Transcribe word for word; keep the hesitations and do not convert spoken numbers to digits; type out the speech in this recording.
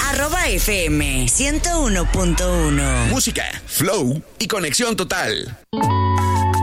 arroba F M ciento uno punto uno. Música, flow y conexión total.